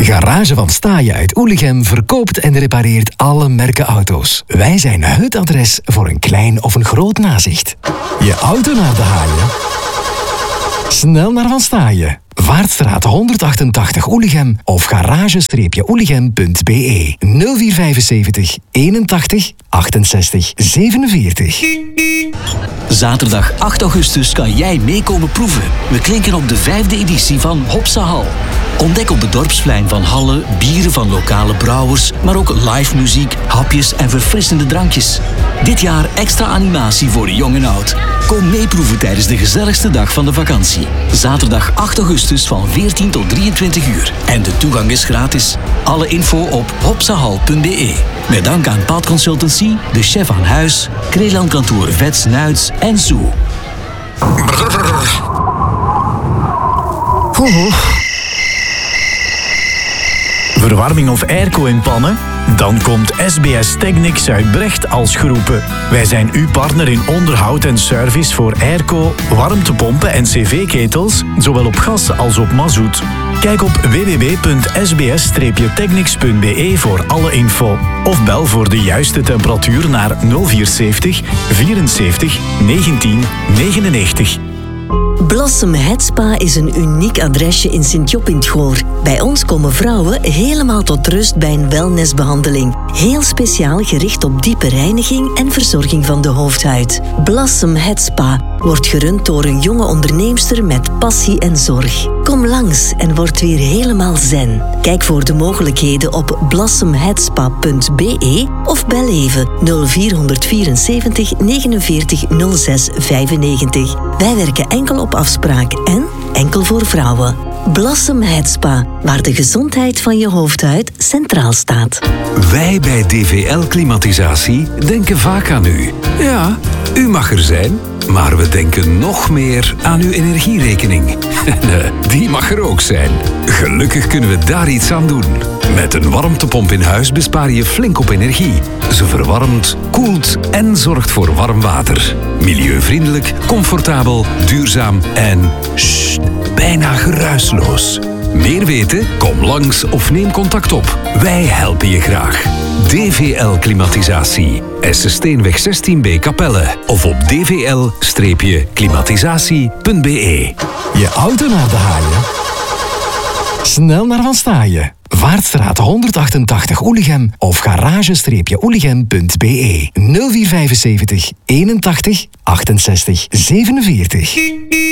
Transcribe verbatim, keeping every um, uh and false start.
Garage van Staaien uit Oelichem verkoopt en repareert alle merken auto's. Wij zijn het adres voor een klein of een groot nazicht. Je auto naar de haaien? Snel naar Van Staaien. Vaartstraat honderdachtentachtig Oelichem of garage-oelichem punt be nul vier vijfenzeventig eenentachtig achtenzestig zevenenveertig. Zaterdag acht augustus kan jij meekomen proeven. We klinken op de vijfde editie van Hopsa Hal. Ontdek op het dorpsplein van Halle bieren van lokale brouwers, maar ook live muziek, hapjes en verfrissende drankjes. Dit jaar extra animatie voor jong en oud. Kom meeproeven tijdens de gezelligste dag van de vakantie. Zaterdag acht augustus van veertien tot drieëntwintig uur. En de toegang is gratis. Alle info op hopsahal punt be. Met dank aan Paad Consultancy, de chef aan huis, Kreeland Kantoor Vets Nuits en Zoo. Verwarming of airco in pannen? Dan komt S B S Technics uit Brecht als geroepen. Wij zijn uw partner in onderhoud en service voor airco, warmtepompen en cv-ketels, zowel op gas als op mazoet. Kijk op w w w punt s b s technics punt be voor alle info. Of bel voor de juiste temperatuur naar nul vierenzeventig vierenzeventig negentien negenennegentig. Blossom Head Spa is een uniek adresje in Sint-Job in 't Goor. Bij ons komen vrouwen helemaal tot rust bij een wellnessbehandeling. Heel speciaal gericht op diepe reiniging en verzorging van de hoofdhuid. Blossom Head Spa wordt gerund door een jonge onderneemster met passie en zorg. Kom langs en word weer helemaal zen. Kijk voor de mogelijkheden op blossom head spa punt be of bel even nul vier vierenzeventig negenenveertig nul zes vijfennegentig. Wij werken enkel op afspraak en enkel voor vrouwen. Blossom Head Spa, waar de gezondheid van je hoofdhuid centraal staat. Wij bij D V L Klimatisatie denken vaak aan u. Ja, u mag er zijn, maar we denken nog meer aan uw energierekening. En die mag er ook zijn. Gelukkig kunnen we daar iets aan doen. Met een warmtepomp in huis bespaar je flink op energie. Ze verwarmt, koelt en zorgt voor warm water. Milieuvriendelijk, comfortabel, duurzaam en sst, bijna geruisloos. Meer weten? Kom langs of neem contact op. Wij helpen je graag. D V L Klimatisatie. Essensteenweg zestien B Capelle. Of op d v l klimatisatie punt be. Je auto naar de haaien? Snel naar Van Staaien. Vaartstraat honderdachtentachtig Oelichem of garage-oelichem punt be nul vier vijfenzeventig eenentachtig achtenzestig zevenenveertig.